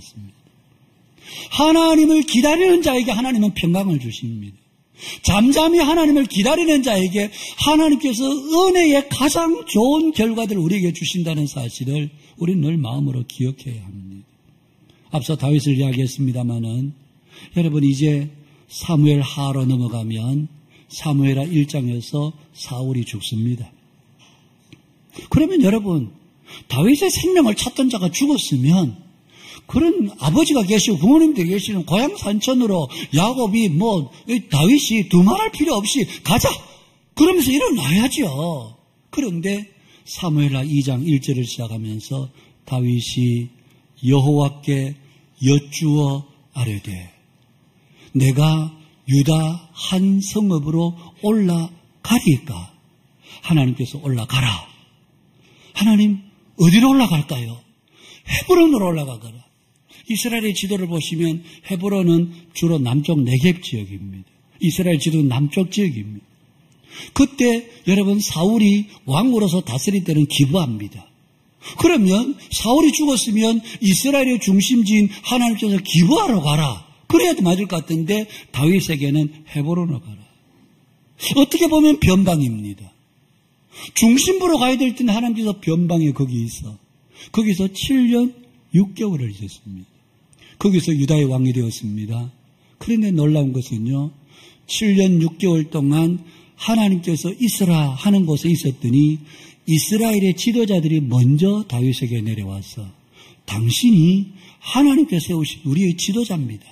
말씀입니다. 하나님을 기다리는 자에게 하나님은 평강을 주십니다. 잠잠히 하나님을 기다리는 자에게 하나님께서 은혜의 가장 좋은 결과들을 우리에게 주신다는 사실을 우리는 늘 마음으로 기억해야 합니다. 앞서 다윗을 이야기했습니다마는 여러분 이제 사무엘 하로 넘어가면 사무엘하 1장에서 사울이 죽습니다. 그러면 여러분 다윗의 생명을 찾던 자가 죽었으면 그런 아버지가 계시고 부모님도 계시는 고향 산천으로 야곱이 다윗이 두말할 필요 없이 가자 그러면서 일어나야죠. 그런데 사무엘하 2장 1절을 시작하면서 다윗이 여호와께 여쭈어 아뢰되 내가 유다 한 성읍으로 올라가리까? 하나님께서 올라가라. 하나님 어디로 올라갈까요? 헤브론으로 올라가거라. 이스라엘의 지도를 보시면 헤브론은 주로 남쪽 네겝 지역입니다. 이스라엘 지도는 남쪽 지역입니다. 그때 여러분 사울이 왕으로서 다스릴 때는 기브아입니다. 그러면 사울이 죽었으면 이스라엘의 중심지인 하나님께서 기브아로 가라. 그래야 맞을 것 같은데 다윗에게는 헤브론으로 가라. 어떻게 보면 변방입니다. 중심부로 가야 될 때는 하나님께서 변방에 거기 있어. 거기서 7년 6개월을 있었습니다. 거기서 유다의 왕이 되었습니다. 그런데 놀라운 것은요. 7년 6개월 동안 하나님께서 있으라 하는 곳에 있었더니 이스라엘의 지도자들이 먼저 다윗에게 내려와서 당신이 하나님께서 세우신 우리의 지도자입니다.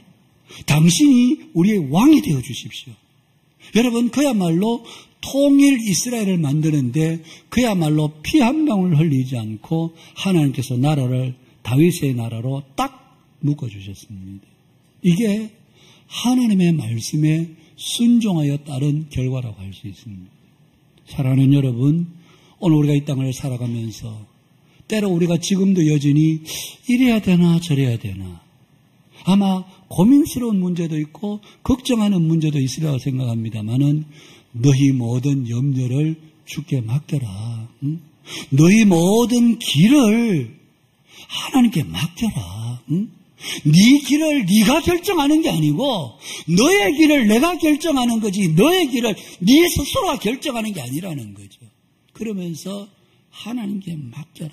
당신이 우리의 왕이 되어 주십시오. 여러분 그야말로 통일 이스라엘을 만드는데 그야말로 피 한 방울 흘리지 않고 하나님께서 나라를 다윗의 나라로 딱 묶어주셨습니다. 이게 하나님의 말씀에 순종하여 따른 결과라고 할 수 있습니다. 사랑하는 여러분, 오늘 우리가 이 땅을 살아가면서 때로 우리가 지금도 여전히 이래야 되나 저래야 되나 아마 고민스러운 문제도 있고 걱정하는 문제도 있으리라고 생각합니다마는 너희 모든 염려를 주께 맡겨라. 응? 너희 모든 길을 하나님께 맡겨라. 응? 네 길을 네가 결정하는 게 아니고 너의 길을 내가 결정하는 거지 너의 길을 네 스스로가 결정하는 게 아니라는 거죠. 그러면서 하나님께 맡겨라.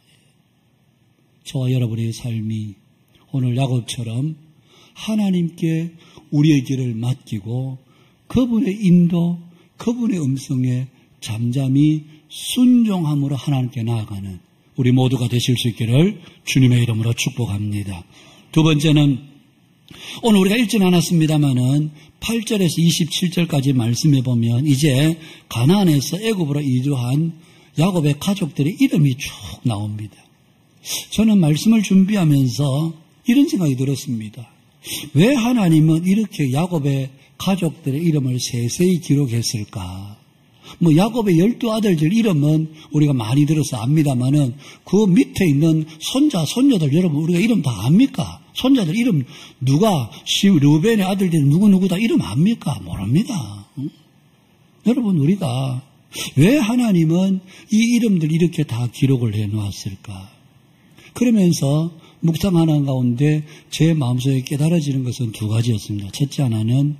저와 여러분의 삶이 오늘 야곱처럼 하나님께 우리의 길을 맡기고 그분의 인도, 그분의 음성에 잠잠히 순종함으로 하나님께 나아가는 우리 모두가 되실 수 있기를 주님의 이름으로 축복합니다. 두 번째는 오늘 우리가 읽진 않았습니다마는 8절에서 27절까지 말씀해 보면 이제 가나안에서 애굽으로 이주한 야곱의 가족들의 이름이 쭉 나옵니다. 저는 말씀을 준비하면서 이런 생각이 들었습니다. 왜 하나님은 이렇게 야곱의 가족들의 이름을 세세히 기록했을까? 야곱의 12아들들 이름은 우리가 많이 들어서 압니다만은 그 밑에 있는 손자, 손녀들 여러분 우리가 이름 다 압니까? 손자들 이름 누가 르우벤의 아들들 누구 다 이름 압니까? 모릅니다. 응? 여러분 우리가 왜 하나님은 이 이름들 이렇게 다 기록을 해놓았을까? 그러면서 묵상하는 가운데 제 마음속에 깨달아지는 것은 두 가지였습니다. 첫째 하나는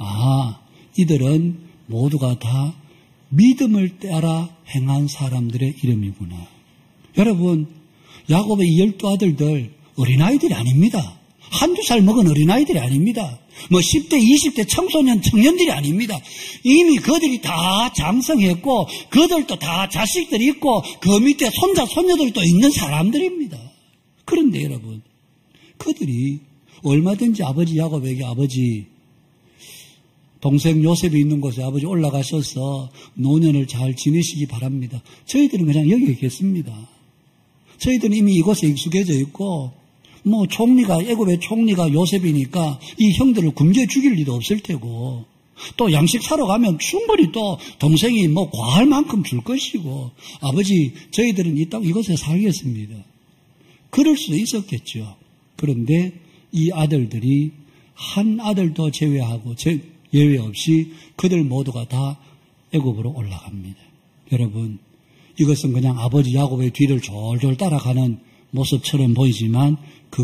이들은 모두가 다 믿음을 따라 행한 사람들의 이름이구나. 여러분 야곱의 12아들들 어린아이들이 아닙니다. 한두 살 먹은 어린아이들이 아닙니다. 10대, 20대 청소년, 청년들이 아닙니다. 이미 그들이 다 장성했고 그들도 다 자식들이 있고 그 밑에 손자, 손녀들도 있는 사람들입니다. 그런데 여러분 그들이 얼마든지 아버지 야곱에게 아버지 동생 요셉이 있는 곳에 아버지 올라가셔서 노년을 잘 지내시기 바랍니다. 저희들은 그냥 여기 있겠습니다. 저희들은 이미 이곳에 익숙해져 있고 총리가 애굽의 총리가 요셉이니까 이 형들을 굶겨 죽일 리도 없을 테고 또 양식 사러 가면 충분히 또 동생이 과할 만큼 줄 것이고 아버지 저희들은 이곳에 살겠습니다. 그럴 수도 있었겠죠. 그런데 이 아들들이 한 아들도 제외하고 예외 없이 그들 모두가 다 애굽으로 올라갑니다. 여러분 이것은 그냥 아버지 야곱의 뒤를 졸졸 따라가는 모습처럼 보이지만